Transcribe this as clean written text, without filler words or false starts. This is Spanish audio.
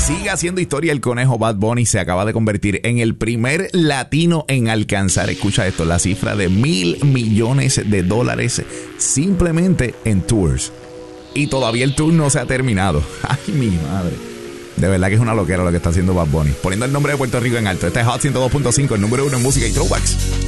Sigue haciendo historia el conejo Bad Bunny. Se acaba de convertir en el primer latino en alcanzar, escucha esto, la cifra de $1,000 millones simplemente en tours. Y todavía el tour no se ha terminado. Ay, mi madre. De verdad que es una loquera lo que está haciendo Bad Bunny. Poniendo el nombre de Puerto Rico en alto. Este es Hot 102.5, el número 1 en música y throwbacks.